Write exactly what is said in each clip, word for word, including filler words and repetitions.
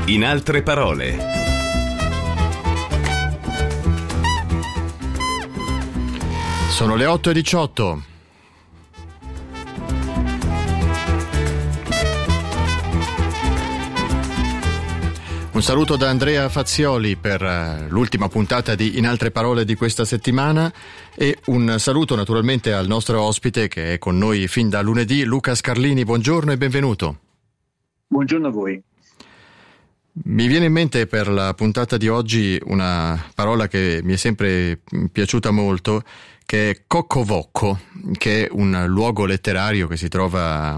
In altre parole. Sono le otto e diciotto. Un saluto da Andrea Fazioli per l'ultima puntata di In altre parole di questa settimana e un saluto naturalmente al nostro ospite che è con noi fin da lunedì, Luca Scarlini. Buongiorno e benvenuto. Buongiorno a voi. Mi viene in mente per la puntata di oggi una parola che mi è sempre piaciuta molto, che è Cocco-Vocco, che è un luogo letterario che si trova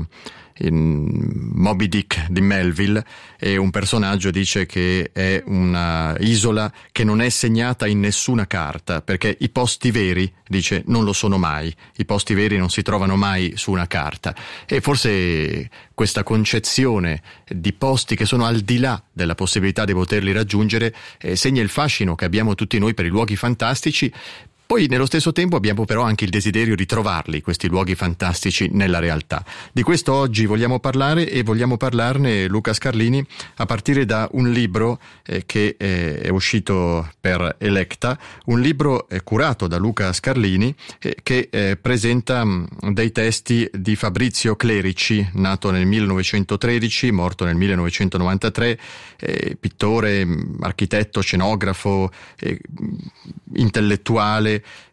in Moby Dick di Melville, e un personaggio dice che è una isola che non è segnata in nessuna carta, perché i posti veri, dice, non lo sono mai, i posti veri non si trovano mai su una carta. E forse questa concezione di posti che sono al di là della possibilità di poterli raggiungere eh, segna il fascino che abbiamo tutti noi per i luoghi fantastici. Poi nello stesso tempo abbiamo però anche il desiderio di trovarli, questi luoghi fantastici, nella realtà. Di questo oggi vogliamo parlare, e vogliamo parlarne, Luca Scarlini, a partire da un libro eh, che eh, è uscito per Electa, un libro eh, curato da Luca Scarlini eh, che eh, presenta mh, dei testi di Fabrizio Clerici, nato nel millenovecentotredici, morto nel millenovecentonovantatré, eh, pittore, mh, architetto, scenografo, eh, intellettuale,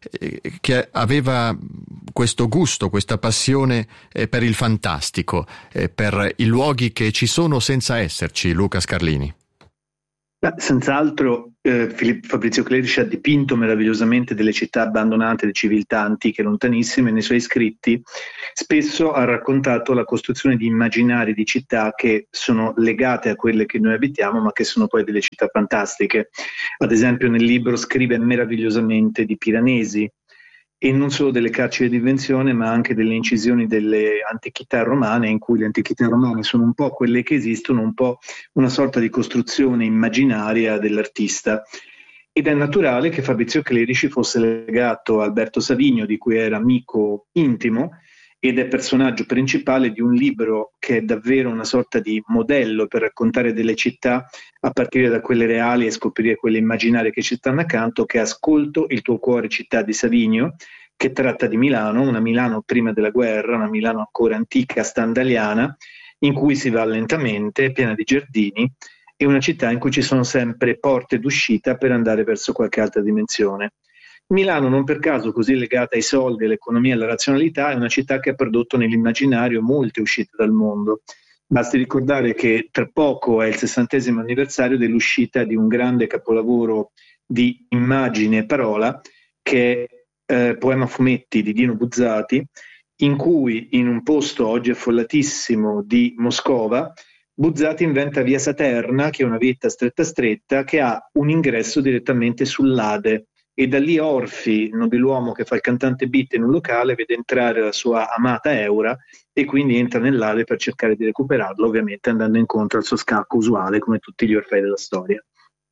che aveva questo gusto, questa passione eh, per il fantastico, eh, per i luoghi che ci sono senza esserci, Luca Scarlini. Beh, senz'altro eh, Filippo Fabrizio Clerici ha dipinto meravigliosamente delle città abbandonate, di civiltà antiche lontanissime. Nei suoi scritti spesso ha raccontato la costruzione di immaginari di città che sono legate a quelle che noi abitiamo, ma che sono poi delle città fantastiche. Ad esempio nel libro scrive meravigliosamente di Piranesi, e non solo delle carceri di invenzione, ma anche delle incisioni delle antichità romane, in cui le antichità romane sono un po' quelle che esistono, un po' una sorta di costruzione immaginaria dell'artista. Ed è naturale che Fabrizio Clerici fosse legato a Alberto Savigno, di cui era amico intimo, ed è personaggio principale di un libro che è davvero una sorta di modello per raccontare delle città a partire da quelle reali e scoprire quelle immaginarie che ci stanno accanto, che è Ascolto il tuo cuore, città di Savigno, che tratta di Milano, una Milano prima della guerra, una Milano ancora antica, stendhaliana, in cui si va lentamente, piena di giardini, e una città in cui ci sono sempre porte d'uscita per andare verso qualche altra dimensione. Milano, non per caso così legata ai soldi, all'economia e alla razionalità, è una città che ha prodotto nell'immaginario molte uscite dal mondo. Basti ricordare che tra poco è il sessantesimo anniversario dell'uscita di un grande capolavoro di immagine e parola, che è eh, Poema Fumetti di Dino Buzzati, in cui in un posto oggi affollatissimo di Moscova Buzzati inventa Via Saterna, che è una vietta stretta stretta che ha un ingresso direttamente sull'Ade. E da lì Orfi, il nobiluomo che fa il cantante beat in un locale, vede entrare la sua amata Eura e quindi entra nell'Ade per cercare di recuperarlo, ovviamente andando incontro al suo scacco usuale, come tutti gli Orfei della storia.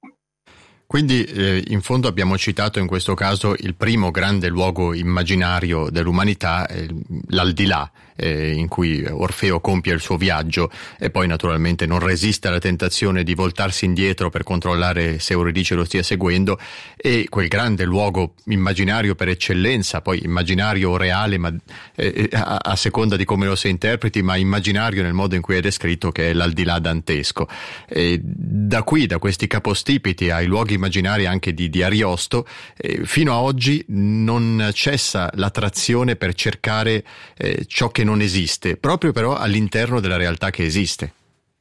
Quindi eh, in fondo abbiamo citato in questo caso il primo grande luogo immaginario dell'umanità, eh, l'aldilà, eh, in cui Orfeo compie il suo viaggio e poi naturalmente non resiste alla tentazione di voltarsi indietro per controllare se Euridice lo stia seguendo, e quel grande luogo immaginario per eccellenza, poi immaginario o reale, ma eh, a, a seconda di come lo si interpreti, ma immaginario nel modo in cui è descritto, che è l'aldilà dantesco. E da qui, da questi capostipiti ai luoghi immaginari anche di, di Ariosto, eh, fino a oggi non cessa l'attrazione per cercare eh, ciò che non esiste, proprio però all'interno della realtà che esiste.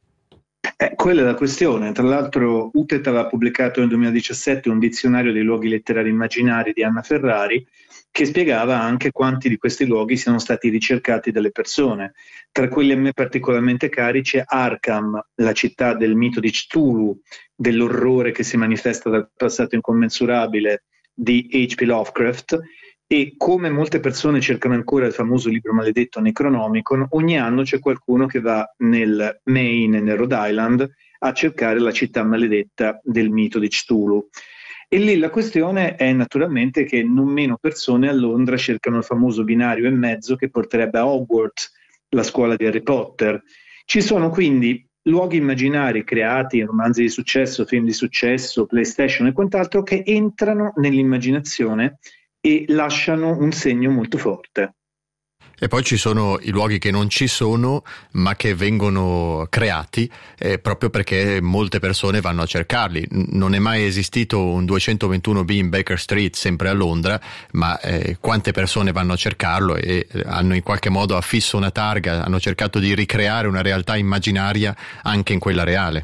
Eh, quella è la questione. Tra l'altro Utet aveva pubblicato nel duemiladiciassette un dizionario dei luoghi letterari immaginari di Anna Ferrari, che spiegava anche quanti di questi luoghi siano stati ricercati dalle persone. Tra quelli a me particolarmente cari c'è Arkham, la città del mito di Cthulhu, dell'orrore che si manifesta dal passato incommensurabile di H P Lovecraft, e come molte persone cercano ancora il famoso libro maledetto Necronomicon, ogni anno c'è qualcuno che va nel Maine e nel Rhode Island a cercare la città maledetta del mito di Cthulhu. E lì la questione è naturalmente che non meno persone a Londra cercano il famoso binario e mezzo che porterebbe a Hogwarts, la scuola di Harry Potter. Ci sono quindi luoghi immaginari creati in romanzi di successo, film di successo, PlayStation e quant'altro, che entrano nell'immaginazione e lasciano un segno molto forte. E poi ci sono i luoghi che non ci sono, ma che vengono creati eh, proprio perché molte persone vanno a cercarli. Non è mai esistito un duecentoventuno B in Baker Street, sempre a Londra, ma eh, quante persone vanno a cercarlo e hanno in qualche modo affisso una targa, hanno cercato di ricreare una realtà immaginaria anche in quella reale.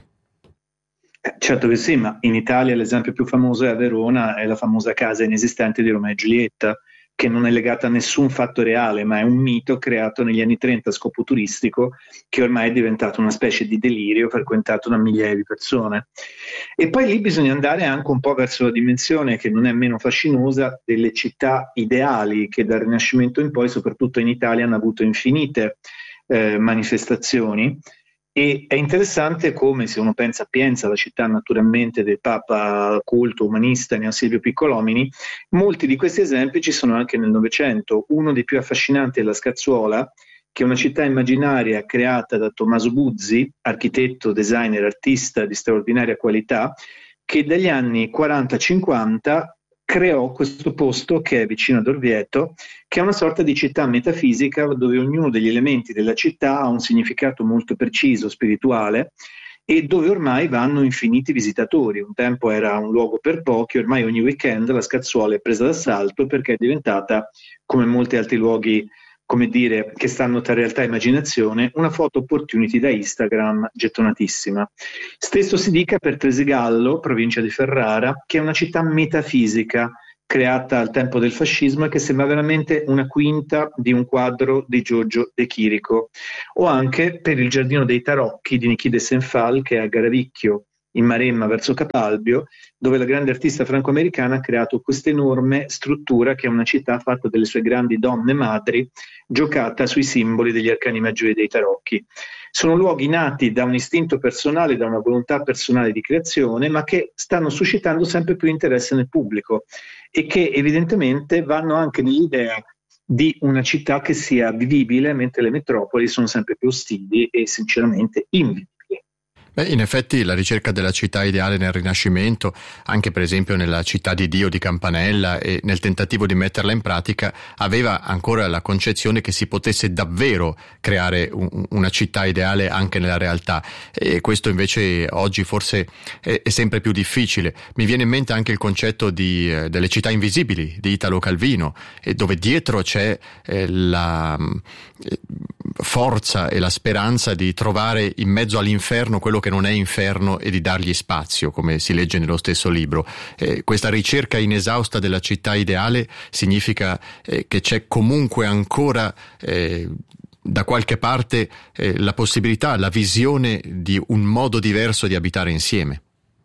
Eh, certo che sì, ma in Italia l'esempio più famoso è a Verona, è la famosa casa inesistente di Romeo e Giulietta, che non è legata a nessun fatto reale, ma è un mito creato negli anni trenta a scopo turistico, che ormai è diventato una specie di delirio frequentato da migliaia di persone. E poi lì bisogna andare anche un po' verso la dimensione, che non è meno fascinosa, delle città ideali, che dal Rinascimento in poi, soprattutto in Italia, hanno avuto infinite eh, manifestazioni. E è interessante come, se uno pensa a Pienza, la città naturalmente del Papa culto umanista Neo Silvio Piccolomini, molti di questi esempi ci sono anche nel Novecento. Uno dei più affascinanti è la Scazzuola, che è una città immaginaria creata da Tommaso Buzzi, architetto, designer, artista di straordinaria qualità, che dagli anni quaranta cinquanta creò questo posto che è vicino ad Orvieto, che è una sorta di città metafisica dove ognuno degli elementi della città ha un significato molto preciso, spirituale, e dove ormai vanno infiniti visitatori. Un tempo era un luogo per pochi, ormai ogni weekend la Scazzuola è presa d'assalto perché è diventata, come molti altri luoghi, come dire, che stanno tra realtà e immaginazione, una photo opportunity da Instagram gettonatissima. Stesso si dica per Tresigallo, provincia di Ferrara, che è una città metafisica creata al tempo del fascismo e che sembra veramente una quinta di un quadro di Giorgio De Chirico. O anche per il Giardino dei Tarocchi di Niki de Senfal, che è a Garavicchio, in Maremma verso Capalbio, dove la grande artista franco-americana ha creato questa enorme struttura che è una città fatta delle sue grandi donne madri, giocata sui simboli degli arcani maggiori dei tarocchi. Sono luoghi nati da un istinto personale, da una volontà personale di creazione, ma che stanno suscitando sempre più interesse nel pubblico e che evidentemente vanno anche nell'idea di una città che sia vivibile, mentre le metropoli sono sempre più ostili e sinceramente invivibili. Beh, in effetti la ricerca della città ideale nel Rinascimento, anche per esempio nella città di Dio di Campanella e nel tentativo di metterla in pratica, aveva ancora la concezione che si potesse davvero creare un, una città ideale anche nella realtà, e questo invece oggi forse è, è sempre più difficile. Mi viene in mente anche il concetto di, eh, delle città invisibili di Italo Calvino, eh, dove dietro c'è eh, la eh, forza e la speranza di trovare in mezzo all'inferno quello che che non è inferno e di dargli spazio, come si legge nello stesso libro. Eh, questa ricerca inesausta della città ideale significa eh, che c'è comunque ancora eh, da qualche parte eh, la possibilità, la visione di un modo diverso di abitare insieme.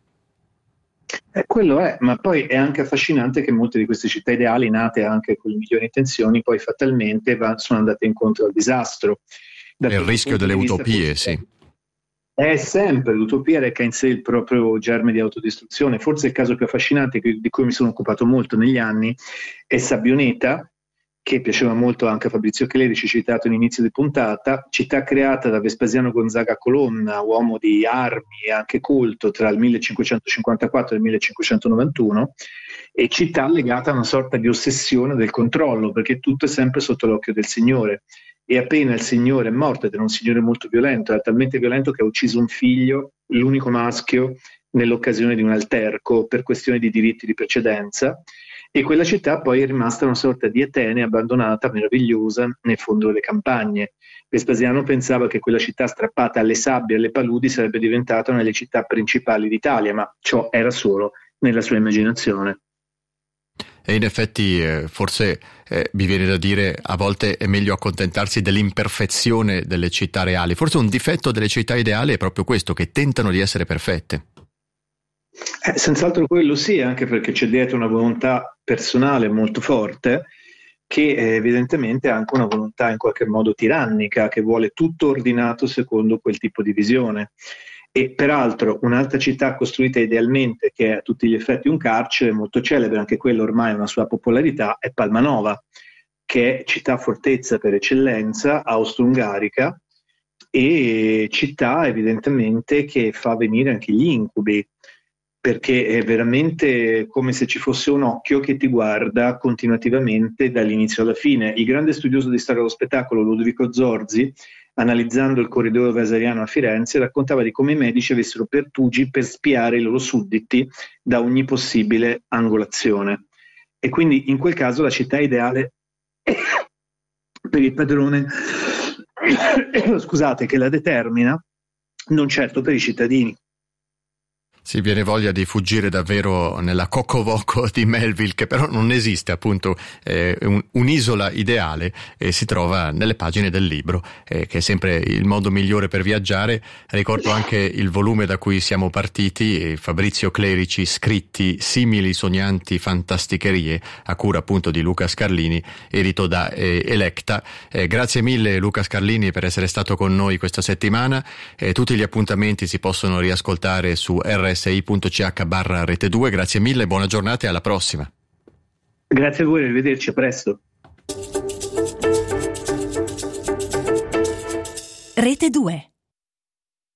Eh, quello è, ma poi è anche affascinante che molte di queste città ideali, nate anche con le migliori intenzioni, poi fatalmente va, sono andate incontro al disastro. È il rischio delle utopie, sì. È sempre l'utopia reca in sé il proprio germe di autodistruzione. Forse il caso più affascinante di cui mi sono occupato molto negli anni è Sabbioneta, che piaceva molto anche a Fabrizio Clerici, citato in inizio di puntata, città creata da Vespasiano Gonzaga Colonna, uomo di armi e anche colto tra il millecinquecentocinquantaquattro e il millecinquecentonovantuno, e città legata a una sorta di ossessione del controllo, perché tutto è sempre sotto l'occhio del Signore. E appena il signore è morto, ed era un signore molto violento, era talmente violento che ha ucciso un figlio, l'unico maschio, nell'occasione di un alterco per questioni di diritti di precedenza, e quella città poi è rimasta una sorta di Atene abbandonata, meravigliosa, nel fondo delle campagne. Vespasiano pensava che quella città strappata alle sabbie e alle paludi sarebbe diventata una delle città principali d'Italia, ma ciò era solo nella sua immaginazione. E in effetti eh, forse eh, mi viene da dire a volte è meglio accontentarsi dell'imperfezione delle città reali. Forse un difetto delle città ideali è proprio questo, che tentano di essere perfette. Eh, senz'altro quello sì, anche perché c'è dietro una volontà personale molto forte, che eh, evidentemente ha anche una volontà in qualche modo tirannica, che vuole tutto ordinato secondo quel tipo di visione. E peraltro un'altra città costruita idealmente, che è a tutti gli effetti un carcere, molto celebre, anche quella ormai ha una sua popolarità, è Palmanova, che è città fortezza per eccellenza, austro-ungarica, e città evidentemente che fa venire anche gli incubi, perché è veramente come se ci fosse un occhio che ti guarda continuativamente dall'inizio alla fine. Il grande studioso di storia dello spettacolo Ludovico Zorzi, analizzando il corridoio vasariano a Firenze, raccontava di come i medici avessero pertugi per spiare i loro sudditi da ogni possibile angolazione. E quindi in quel caso la città è ideale per il padrone scusate, che la determina, non certo per i cittadini. Si viene voglia di fuggire davvero nella Cocovoco di Melville, che però non esiste, appunto, eh, un, un'isola ideale e si trova nelle pagine del libro, eh, che è sempre il modo migliore per viaggiare. Ricordo anche il volume da cui siamo partiti, eh, Fabrizio Clerici, scritti simili sognanti fantasticherie, a cura appunto di Luca Scarlini, edito da eh, Electa. Eh, grazie mille Luca Scarlini per essere stato con noi questa settimana. Eh, tutti gli appuntamenti si possono riascoltare su R S I punto C H barra rete due. Grazie mille, buona giornata e alla prossima. Grazie a voi, arrivederci, a presto. Rete due.